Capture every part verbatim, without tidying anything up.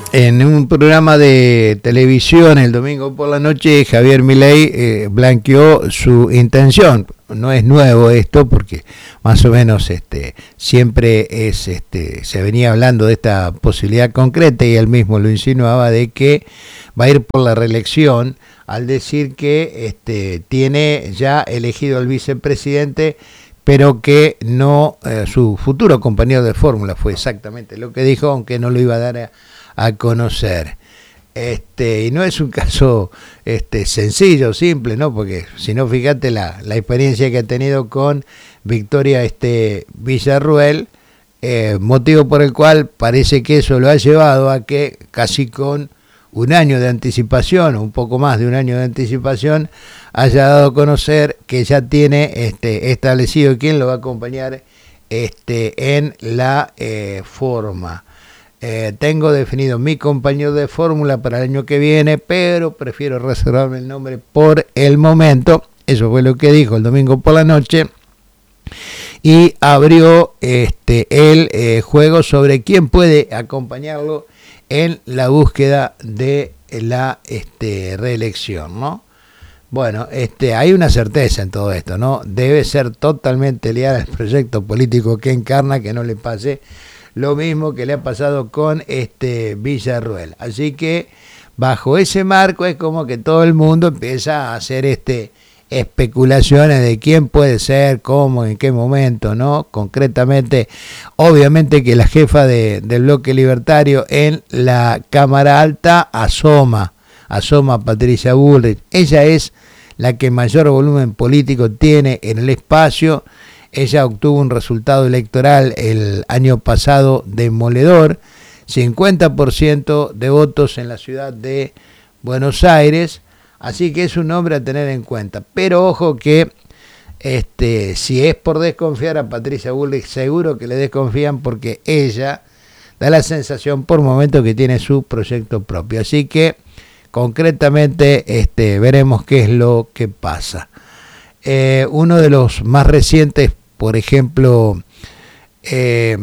En un programa de televisión el domingo por la noche, Javier Milei eh, blanqueó su intención. No es nuevo esto, porque más o menos este siempre es este se venía hablando de esta posibilidad concreta, y él mismo lo insinuaba, de que va a ir por la reelección, al decir que este tiene ya elegido al vicepresidente, pero que no eh, su futuro compañero de fórmula. Fue exactamente lo que dijo, aunque no lo iba a dar a a conocer. Este, y no es un caso este, sencillo, simple, ¿no? Porque si no, fíjate la, la experiencia que ha tenido con Victoria este, Villarruel, eh, motivo por el cual parece que eso lo ha llevado a que casi con un año de anticipación, un poco más de un año de anticipación, haya dado a conocer que ya tiene este, establecido quién lo va a acompañar este, en la eh, forma. Eh, tengo definido mi compañero de fórmula para el año que viene, pero prefiero reservarme el nombre por el momento. Eso fue lo que dijo el domingo por la noche, y abrió este el eh, juego sobre quién puede acompañarlo en la búsqueda de la este, reelección, ¿no? Bueno, este, hay una certeza en todo esto, ¿no? Debe ser totalmente leal al proyecto político que encarna, que no le pase lo mismo que le ha pasado con este Villarruel. Así que bajo ese marco es como que todo el mundo empieza a hacer este especulaciones de quién puede ser, cómo, en qué momento, ¿no? Concretamente, obviamente que la jefa de, del bloque libertario en la Cámara Alta asoma, asoma Patricia Bullrich. Ella es la que mayor volumen político tiene en el espacio. Ella obtuvo un resultado electoral el año pasado demoledor, cincuenta por ciento de votos en la ciudad de Buenos Aires, así que es un nombre a tener en cuenta. Pero ojo que este, si es por desconfiar a Patricia Bullrich, seguro que le desconfían, porque ella da la sensación por momentos que tiene su proyecto propio. Así que concretamente este, veremos qué es lo que pasa. Eh, uno de los más recientes, por ejemplo, eh,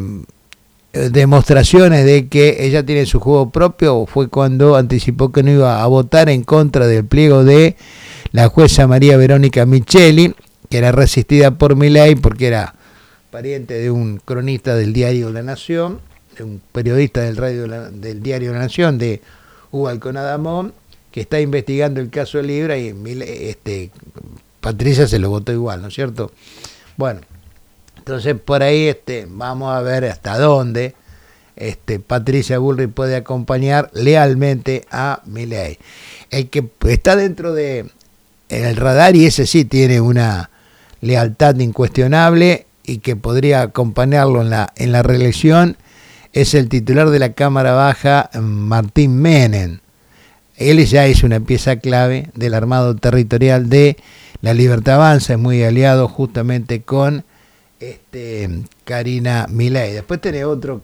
demostraciones de que ella tiene su juego propio, fue cuando anticipó que no iba a votar en contra del pliego de la jueza María Verónica Micheli, que era resistida por Milei porque era pariente de un cronista del diario La Nación, de un periodista del radio del diario La Nación, de Hugo Alconadamón, que está investigando el caso de Libra, y Milei, este Patricia se lo votó igual, ¿no es cierto? Bueno, entonces por ahí este, vamos a ver hasta dónde este, Patricia Bullrich puede acompañar lealmente a Milei. El que está dentro de el radar, y ese sí tiene una lealtad incuestionable y que podría acompañarlo en la, en la reelección, es el titular de la Cámara Baja, Martín Menem. Él ya es una pieza clave del armado territorial de La Libertad Avanza, es muy aliado justamente con este, Karina Milei. Después tiene otro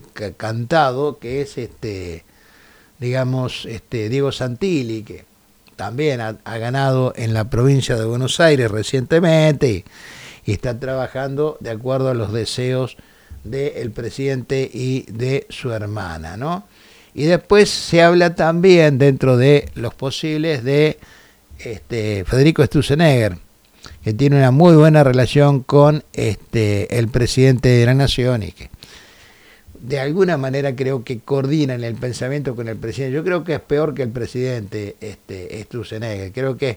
cantado que es este, digamos, este Diego Santilli, que también ha, ha ganado en la provincia de Buenos Aires recientemente, y, y está trabajando de acuerdo a los deseos del presidente y de su hermana, ¿no? Y después se habla también, dentro de los posibles, de este, Federico Sturzenegger, que tiene una muy buena relación con este, el presidente de la Nación, y que de alguna manera creo que coordinan el pensamiento con el presidente. Yo creo que es peor que el presidente este, Sturzenegger, creo que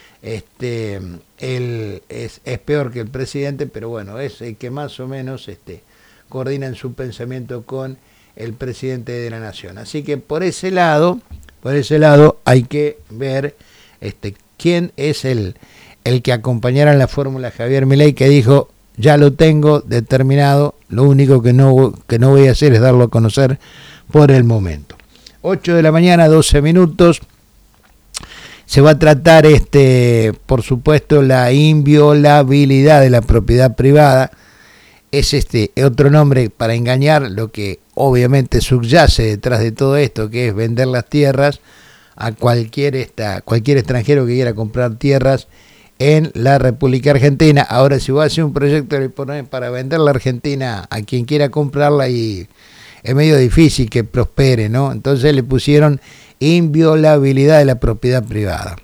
este, él es, es peor que el presidente, pero bueno, es el que más o menos este, coordina en su pensamiento con el presidente de la Nación. Así que por ese lado, por ese lado hay que ver este, quién es el, el que acompañará en la fórmula Javier Milei, que dijo: ya lo tengo determinado, lo único que no, que no voy a hacer es darlo a conocer por el momento. ocho de la mañana, doce minutos. Se va a tratar, este, por supuesto, la inviolabilidad de la propiedad privada. Es este otro nombre para engañar lo que obviamente subyace detrás de todo esto, que es vender las tierras a cualquier esta, cualquier extranjero que quiera comprar tierras en la República Argentina. Ahora, si va a hacer un proyecto para vender la Argentina a quien quiera comprarla, y es medio difícil que prospere, ¿no? Entonces le pusieron inviolabilidad de la propiedad privada.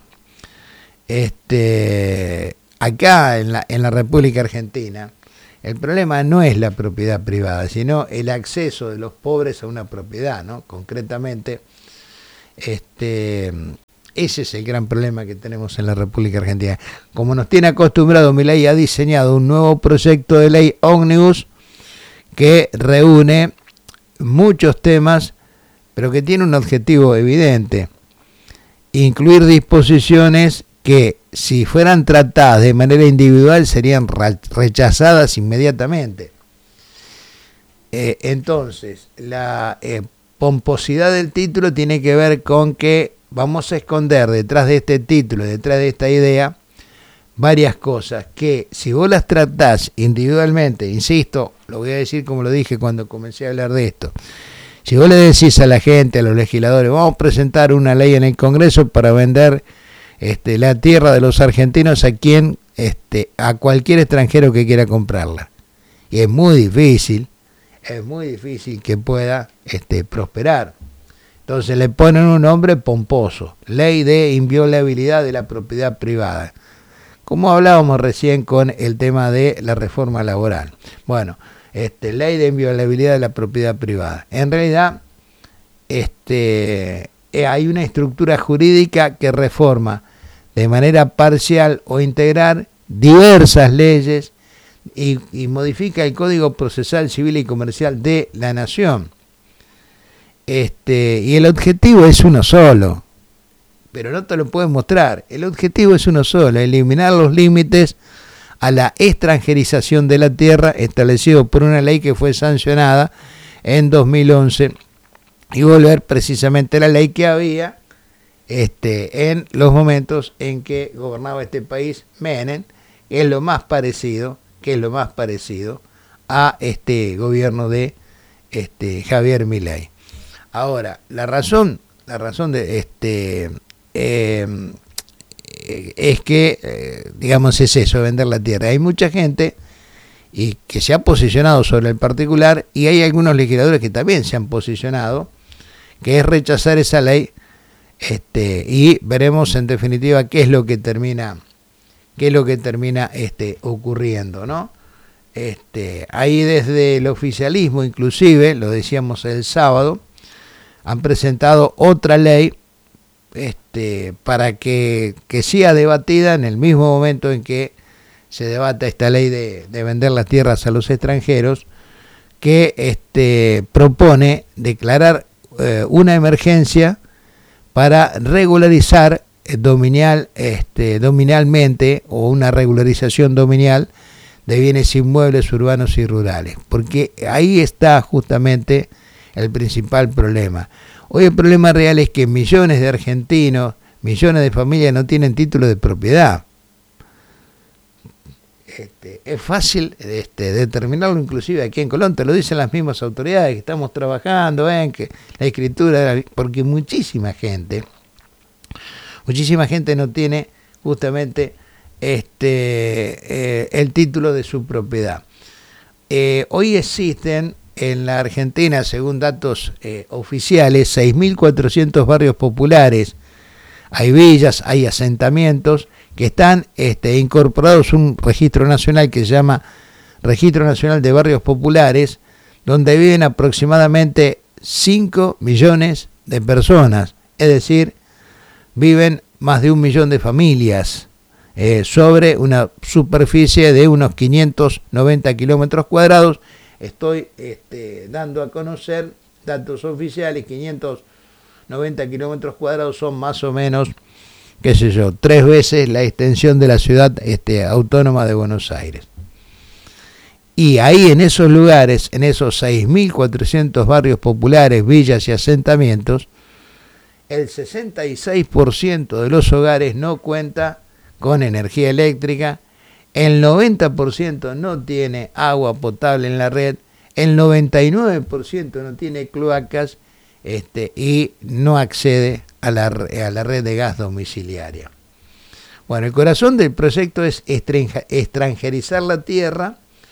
Este, acá en la, en la República Argentina, el problema no es la propiedad privada, sino el acceso de los pobres a una propiedad, ¿no? Concretamente, este, ese es el gran problema que tenemos en la República Argentina. Como nos tiene acostumbrado, Milei ha diseñado un nuevo proyecto de ley ómnibus que reúne muchos temas, pero que tiene un objetivo evidente: incluir disposiciones que, si fueran tratadas de manera individual, serían rechazadas inmediatamente. Eh, entonces, la eh, pomposidad del título tiene que ver con que vamos a esconder detrás de este título, detrás de esta idea, varias cosas que, si vos las tratás individualmente, insisto, lo voy a decir como lo dije cuando comencé a hablar de esto, si vos le decís a la gente, a los legisladores, vamos a presentar una ley en el Congreso para vender Este, la tierra de los argentinos a quien, este, a cualquier extranjero que quiera comprarla. Y es muy difícil, es muy difícil que pueda este, prosperar. Entonces le ponen un nombre pomposo: ley de inviolabilidad de la propiedad privada. Como hablábamos recién con el tema de la reforma laboral. Bueno, este, ley de inviolabilidad de la propiedad privada. En realidad, este, hay una estructura jurídica que reforma de manera parcial o integral diversas leyes y, y modifica el Código Procesal Civil y Comercial de la Nación. Este, y el objetivo es uno solo, pero no te lo puedes mostrar. El objetivo es uno solo: eliminar los límites a la extranjerización de la tierra establecido por una ley que fue sancionada en dos mil once y volver precisamente a la ley que había Este, en los momentos en que gobernaba este país Menem, que es lo más parecido, que es lo más parecido a este gobierno de este, Javier Milei. Ahora, la razón, la razón de este eh, es que, eh, digamos, es eso, vender la tierra. Hay mucha gente y que se ha posicionado sobre el particular, y hay algunos legisladores que también se han posicionado, que es rechazar esa ley. Este, y veremos en definitiva qué es lo que termina, qué es lo que termina este, ocurriendo, ¿no? Este, ahí desde el oficialismo, inclusive, lo decíamos el sábado, han presentado otra ley este, para que, que sea debatida en el mismo momento en que se debata esta ley de, de vender las tierras a los extranjeros, que este, propone declarar eh, una emergencia para regularizar eh, dominial, este, dominalmente, o una regularización dominial de bienes inmuebles urbanos y rurales, porque ahí está justamente el principal problema. Hoy el problema real es que millones de argentinos, millones de familias no tienen título de propiedad. Este, es fácil este, determinarlo, inclusive aquí en Colón, te lo dicen las mismas autoridades, que estamos trabajando en que la escritura, porque muchísima gente, muchísima gente no tiene justamente este eh, el título de su propiedad. Eh, hoy existen en la Argentina, según datos eh, oficiales, seis mil cuatrocientos barrios populares. Hay villas, hay asentamientos que están este, incorporados a un registro nacional que se llama Registro Nacional de Barrios Populares, donde viven aproximadamente cinco millones de personas, es decir, viven más de un millón de familias eh, sobre una superficie de unos quinientos noventa kilómetros cuadrados. Estoy este, dando a conocer datos oficiales. Quinientos noventa kilómetros cuadrados son más o menos, qué sé yo, tres veces la extensión de la ciudad este, autónoma de Buenos Aires. Y ahí en esos lugares, en esos seis mil cuatrocientos barrios populares, villas y asentamientos, el sesenta y seis por ciento de los hogares no cuenta con energía eléctrica, el noventa por ciento no tiene agua potable en la red, el noventa y nueve por ciento no tiene cloacas este, y no accede a la, a la red de gas domiciliaria. Bueno, el corazón del proyecto es extranjerizar la tierra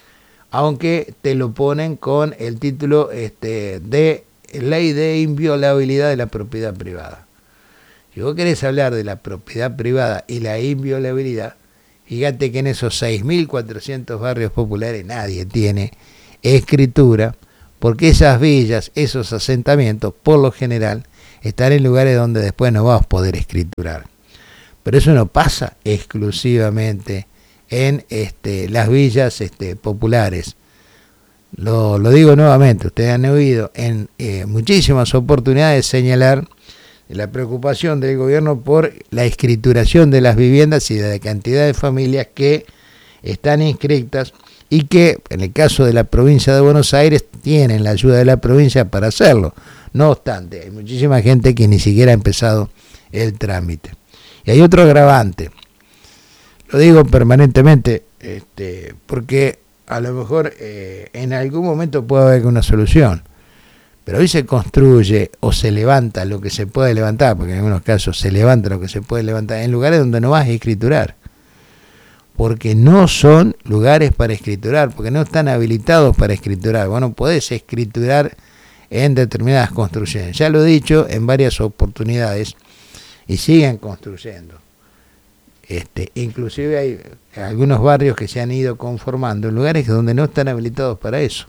aunque te lo ponen con el título este, de Ley de Inviolabilidad de la Propiedad Privada. Si vos querés hablar de la propiedad privada y la inviolabilidad, fíjate que en esos seis mil cuatrocientos barrios populares nadie tiene escritura, porque esas villas, esos asentamientos, por lo general, están en lugares donde después no vas a poder escriturar. Pero eso no pasa exclusivamente en este, las villas este, populares. Lo, lo digo nuevamente, ustedes han oído en eh, muchísimas oportunidades señalar la preocupación del gobierno por la escrituración de las viviendas y de la cantidad de familias que están inscritas y que en el caso de la provincia de Buenos Aires tienen la ayuda de la provincia para hacerlo. No obstante, hay muchísima gente que ni siquiera ha empezado el trámite. Y hay otro agravante, lo digo permanentemente, este, porque a lo mejor eh, en algún momento puede haber una solución, pero hoy se construye o se levanta lo que se puede levantar, porque en algunos casos se levanta lo que se puede levantar, en lugares donde no vas a escriturar, porque no son lugares para escriturar, porque no están habilitados para escriturar. Vos no podés escriturar en determinadas construcciones. Ya lo he dicho en varias oportunidades y siguen construyendo. Este, inclusive hay algunos barrios que se han ido conformando en lugares donde no están habilitados para eso.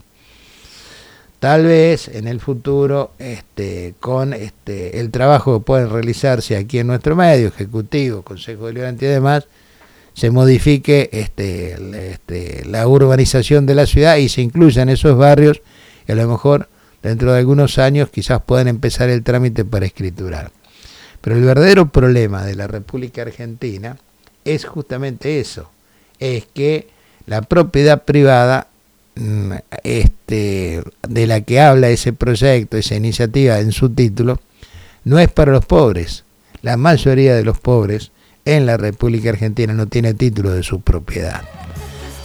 Tal vez en el futuro, este, con este, el trabajo que pueden realizarse aquí en nuestro medio, ejecutivo, Consejo Deliberante y demás, se modifique este, este, la urbanización de la ciudad y se incluyan esos barrios y a lo mejor dentro de algunos años quizás puedan empezar el trámite para escriturar. Pero el verdadero problema de la República Argentina es justamente eso, es que la propiedad privada este, de la que habla ese proyecto, esa iniciativa en su título, no es para los pobres. La mayoría de los pobres en la República Argentina no tiene título de su propiedad.